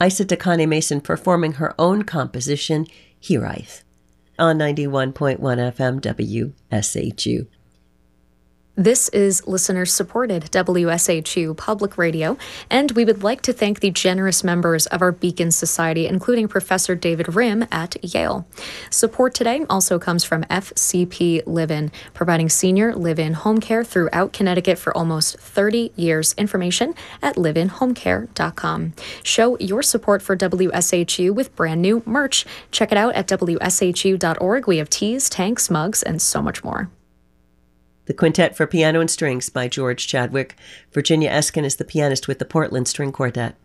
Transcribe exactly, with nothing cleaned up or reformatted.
Isa Takane Mason performing her own composition, Hiraeth, on ninety-one point one F M W S H U. This is listener-supported W S H U Public Radio, and we would like to thank the generous members of our Beacon Society, including Professor David Rim at Yale. Support today also comes from F C P Live-In, providing senior live-in home care throughout Connecticut for almost thirty years. Information at live in home care dot com. Show your support for W S H U with brand new merch. Check it out at W S H U dot org. We have teas, tanks, mugs, and so much more. The Quintet for Piano and Strings by George Chadwick. Virginia Eskin is the pianist with the Portland String Quartet.